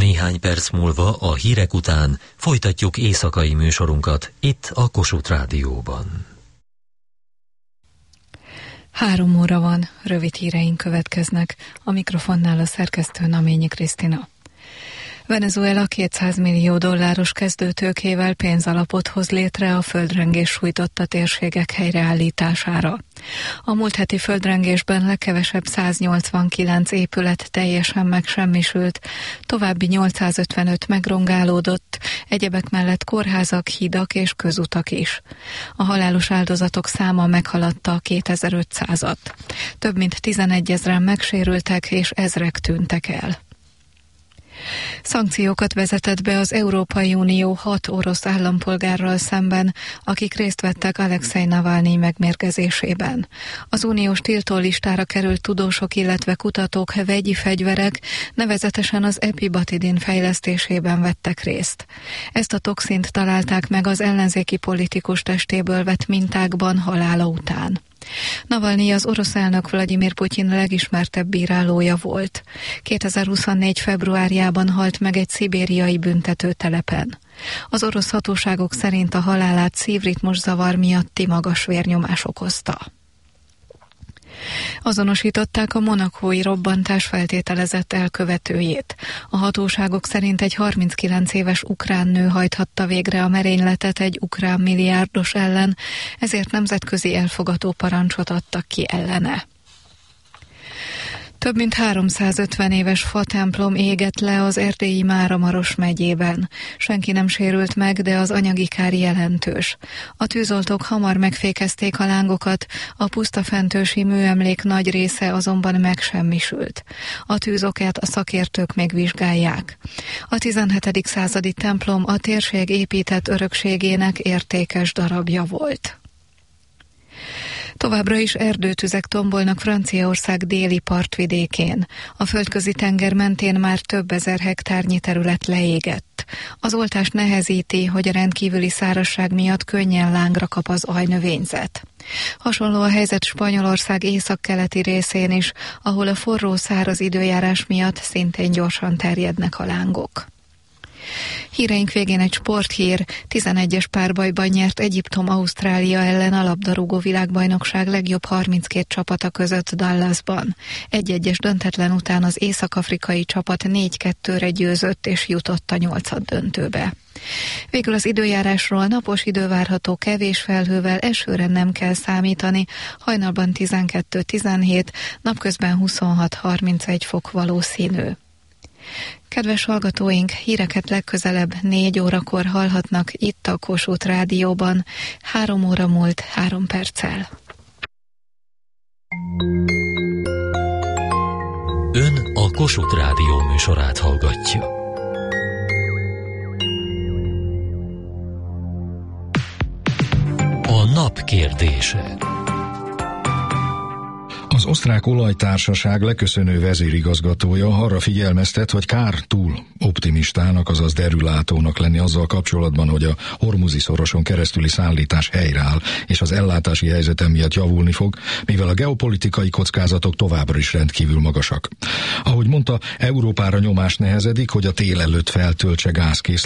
Néhány perc múlva a hírek után folytatjuk éjszakai műsorunkat itt a Kossuth Rádióban. 3 óra van, rövid híreink következnek. A mikrofonnál a szerkesztő Naményi Krisztina. Venezuela $200 millió kezdőtőkével pénzalapot hoz létre a földrengés sújtotta térségek helyreállítására. A múlt heti földrengésben legkevesebb 189 épület teljesen megsemmisült, további 855 megrongálódott, egyebek mellett kórházak, hidak és közutak is. A halálos áldozatok száma meghaladta a 2500-at. Több mint 11 000-en megsérültek és ezrek tűntek el. Szankciókat vezetett be az Európai Unió 6 orosz állampolgárral szemben, akik részt vettek Alexei Navalnyi megmérgezésében. Az uniós tiltólistára került tudósok, illetve kutatók vegyi fegyverek, nevezetesen az epibatidin fejlesztésében vettek részt. Ezt a toxint találták meg az ellenzéki politikus testéből vett mintákban halála után. Navalnyi az orosz elnök Vladimir Putyin legismertebb bírálója volt. 2024. februárjában halt meg egy szibériai büntetőtelepen. Az orosz hatóságok szerint a halálát szívritmuszavar miatti magas vérnyomás okozta. Azonosították a monacói robbantás feltételezett elkövetőjét. A hatóságok szerint egy 39 éves ukrán nő hajthatta végre a merényletet egy ukrán milliárdos ellen, ezért nemzetközi elfogató parancsot adtak ki ellene. Több mint 350 éves fatemplom égett le az erdélyi Máramaros megyében. Senki nem sérült meg, de az anyagi kár jelentős. A tűzoltók hamar megfékezték a lángokat, a pusztafentősi műemlék nagy része azonban megsemmisült. A tűzokát a szakértők még vizsgálják. A 17. századi templom a térség épített örökségének értékes darabja volt. Továbbra is erdőtüzek tombolnak Franciaország déli partvidékén. A Földközi tenger mentén már több ezer hektárnyi terület leégett. Az oltás nehezíti, hogy a rendkívüli szárazság miatt könnyen lángra kap az ajnövényzet. Hasonló a helyzet Spanyolország északkeleti részén is, ahol a forró száraz időjárás miatt szintén gyorsan terjednek a lángok. Híreink végén egy sporthír. 11-es párbajban nyert Egyiptom Ausztrália ellen a labdarúgó világbajnokság legjobb 32 csapata között Dallasban. 1-1-es döntetlen után az észak-afrikai csapat 4-2-re győzött és jutott a 8-döntőbe. Végül az időjárásról: napos idő várható, kevés felhővel, esőre nem kell számítani, hajnalban 12-17, napközben 26-31 fok valószínű. Kedves hallgatóink, híreket legközelebb 4 órakor hallhatnak itt a Kossuth Rádióban, 3 óra múlt 3 perccel. Ön a Kossuth Rádió műsorát hallgatja. A nap kérdése. Az osztrák olajtársaság leköszönő vezérigazgatója arra figyelmeztet, hogy kár túl optimistának, azaz derülátónak lenni azzal kapcsolatban, hogy a Hormuzi szoroson keresztüli szállítás helyreáll, és az ellátási helyzet miatt javulni fog, mivel a geopolitikai kockázatok továbbra is rendkívül magasak. Ahogy mondta, Európára nyomás nehezedik, hogy a tél előtt feltöltse gázkészletét,